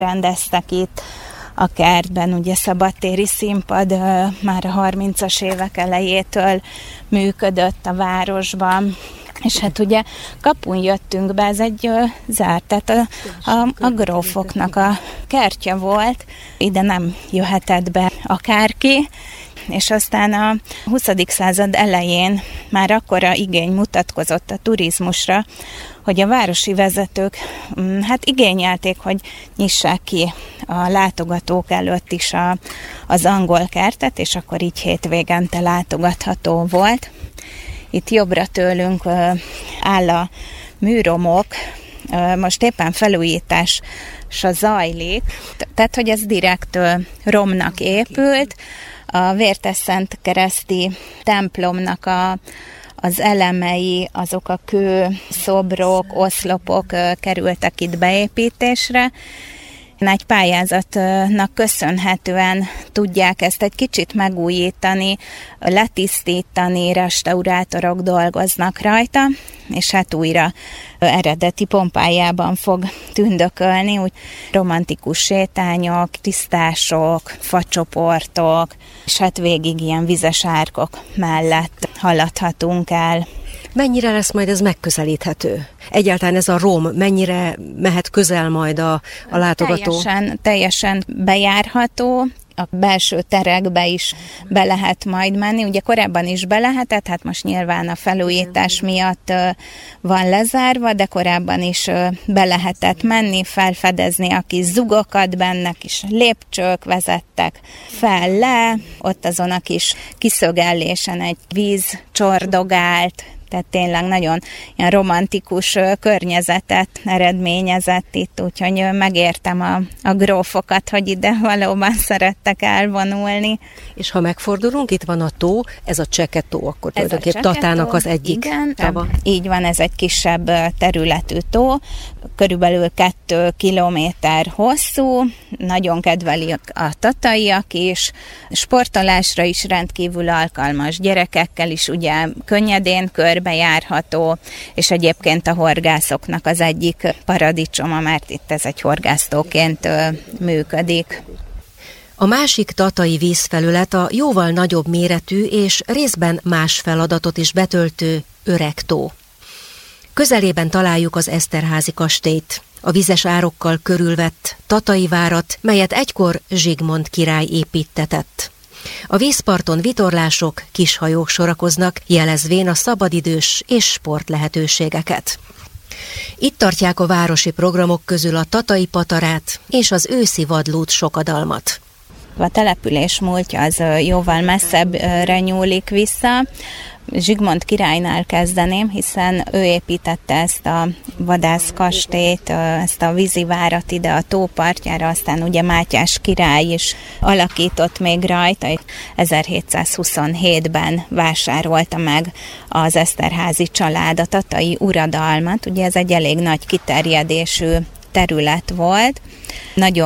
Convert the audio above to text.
rendeztek itt a kertben, ugye szabadtéri színpad már a 30-as évek elejétől működött a városban, és hát ugye kapun jöttünk be, ez egy zárt, tehát a grófoknak a kertje volt, ide nem jöhetett be akárki, és aztán a 20. század elején már akkora igény mutatkozott a turizmusra, hogy a városi vezetők hát igényelték, hogy nyissák ki a látogatók előtt is az angol kertet, és akkor így hétvégente látogatható volt. Itt jobbra tőlünk áll a műromok, most éppen felújítás zajlik, tehát hogy ez direkt romnak épült. A Vértesszent kereszti templomnak az elemei, azok a kő szobrok, oszlopok kerültek itt beépítésre. Egy pályázatnak köszönhetően tudják ezt egy kicsit megújítani, letisztítani, restaurátorok dolgoznak rajta, és hát újra eredeti pompájában fog tündökölni, úgy romantikus sétányok, tisztások, facsoportok, és hát végig ilyen vizes árkok mellett haladhatunk el. Mennyire lesz majd ez megközelíthető? Egyáltalán ez a rom mennyire mehet közel majd a látogató? Teljesen bejárható. A belső terekbe is be lehet majd menni. Ugye korábban is be lehetett, hát most nyilván a felújítás miatt van lezárva, de korábban is be lehetett menni, felfedezni a kis zugokat, benne kis lépcsők vezettek fel le, ott azon a kis kiszögellésen egy víz csordogált, tehát tényleg nagyon ilyen romantikus környezetet eredményezett itt, úgyhogy megértem a grófokat, hogy ide valóban szerettek elvonulni. És ha megfordulunk, itt van a tó, ez a Cseke-tó, akkor tulajdonképpen Tatának az egyik tava. Így van, ez egy kisebb területű tó, körülbelül 2 kilométer hosszú, nagyon kedvelik a tataiak is, sportolásra is rendkívül alkalmas, gyerekekkel is ugye könnyedén körbejárható, és egyébként a horgászoknak az egyik paradicsoma, mert itt ez egy horgásztóként működik. A másik tatai vízfelület a jóval nagyobb méretű és részben más feladatot is betöltő Öregtó. Közelében találjuk az Eszterházy kastélyt, a vizes árokkal körülvett tatai várat, melyet egykor Zsigmond király építtetett. A vízparton vitorlások, kishajók sorakoznak, jelezvén a szabadidős és sportlehetőségeket. Itt tartják a városi programok közül a tatai patarát és az őszi vadlút sokadalmat. A település múltja az jóval messzebbre nyúlik vissza. Zsigmond királynál kezdeném, hiszen ő építette ezt a vadászkastélyt, ezt a vízivárat ide a tópartjára, aztán ugye Mátyás király is alakított még rajta. 1727-ben vásárolta meg az Eszterházy család a tatai uradalmat, ugye ez egy elég nagy kiterjedésű terület volt. Nagyon